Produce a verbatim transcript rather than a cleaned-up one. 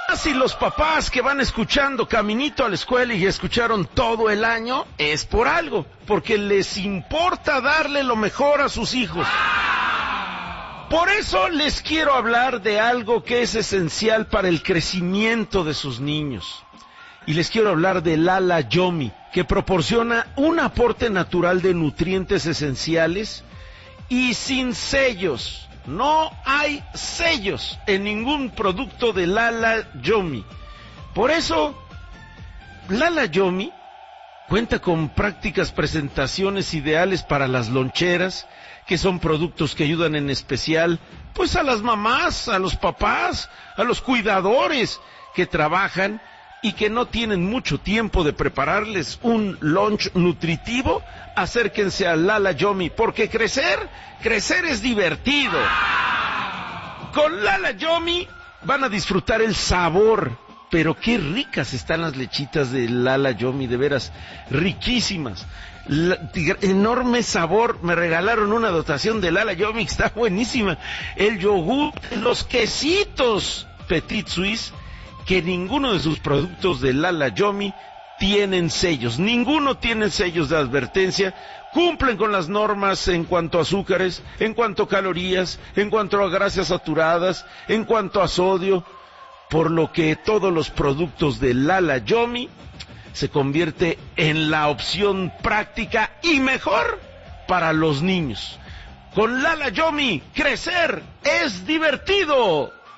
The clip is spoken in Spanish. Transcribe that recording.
Si los papás que van escuchando caminito a la escuela y escucharon todo el año, es por algo, porque les importa darle lo mejor a sus hijos. Por eso les quiero hablar de algo que es esencial para el crecimiento de sus niños. Y les quiero hablar de Lala Yomi, que proporciona un aporte natural de nutrientes esenciales y sin sellos. No hay sellos en ningún producto de Lala Yomi. Por eso, Lala Yomi cuenta con prácticas presentaciones ideales para las loncheras, que son productos que ayudan en especial, pues a las mamás, a los papás, a los cuidadores que trabajan y que no tienen mucho tiempo de prepararles un lunch nutritivo. Acérquense a Lala Yomi, porque crecer, crecer es divertido. Con Lala Yomi van a disfrutar el sabor, pero qué ricas están las lechitas de Lala Yomi, de veras, riquísimas. La, enorme sabor. Me regalaron una dotación de Lala Yomi que está buenísima. El yogur, los quesitos Petit Suisse, que ninguno de sus productos de Lala Yomi tienen sellos, ninguno tiene sellos de advertencia, cumplen con las normas en cuanto a azúcares, en cuanto a calorías, en cuanto a grasas saturadas, en cuanto a sodio, por lo que todos los productos de Lala Yomi se convierte en la opción práctica y mejor para los niños. Con Lala Yomi, crecer es divertido.